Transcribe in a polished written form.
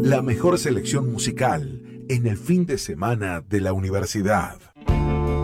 La mejor selección musical en el fin de semana de la universidad.